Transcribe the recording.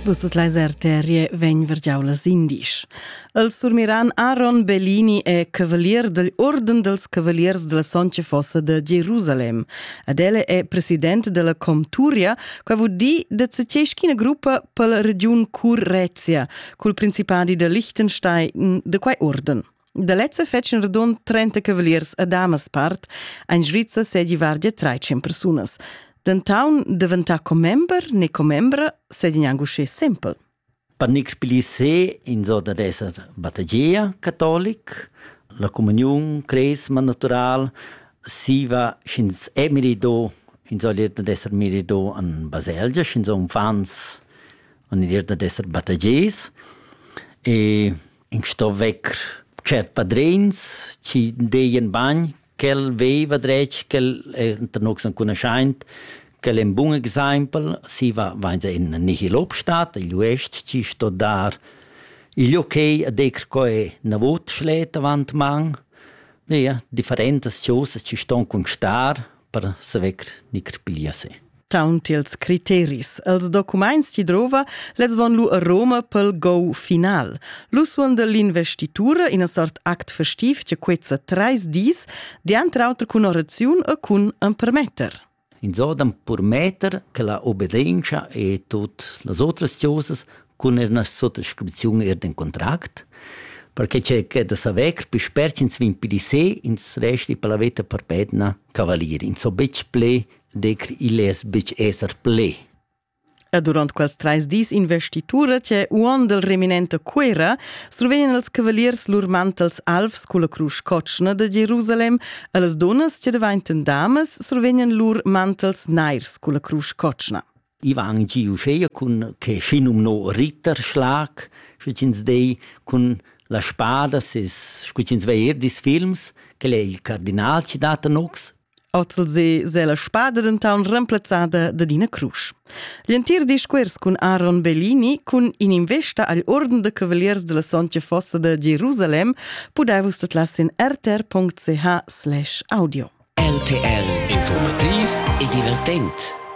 Busset leis arterie vegn vergiau las indisch. El surmiran Aaron Bellini è cavalier degli Orden dels Cavaliers della Sonce Fossa de Gerusalem. Ed ele è president della Comturia, qua vuol di de ceschina gruppa per la region Currezia, col Principadi de Liechtenstein de quai orden. Da lezza fecen radon 30 cavaliers a damas part, in Svizza sedi vargia 300 personas. D'entaun diventà comember, ne comembra, sedi angusce sempel. Per nicr pilisse in zoda d'esser battagea cattolic, la comunion cresma natural, si va schins emirido, in zoda d'esser mirido an Baselgia, schins un fans an irda d'esser battagees, e in sto vecr cert padrins, ci deien bagn, quel veva drech, quel inter nox an conoscent, quel un buon exempel, si va in Nihilobstadt, il Uest, ci sto dar il ok a decr coe navot schlet avant man, ja, differentes cose ci ston constar per savecr nicr piliase. Taunt ils criteris. Els documents ci drova les von lu a Roma pel go final. Lu suon de l'investitura in a sort act festiv che quezza 3 dis di antrautra cun oraziun e cun un permetter. In sodam permetter che la obbedienza e tut las otras cosas cun una sottoscrizione den contract, perché c'è che da savecr pi spercins vin pidise ins resti per la veta perpetna cavalier. In so bec ple decr iles bec esser ple. E durant quels 3 dis investitura c'è uon del reminente Quera survegnan els cavaliers lur mantels alfs con la cruz cotschna de Gerusalem e les donnas che devainten dames survegnan lur mantels nairs con la cruz cotschna. Ivan giuschea con che scinum no ritterschlag, schwicins dei con la spada, schwicins veier dis films, che le il cardinal ci data nox, Ozel se la spada d'entaun remplazzada da dina cruz. L'entir disquers con Aaron Bellini, con in investa agli Orden de Cavaliers della Sonce Fossa de Gerusalem, podevus tatlas in rtr.ch/audio. RTR Informativ e divertent.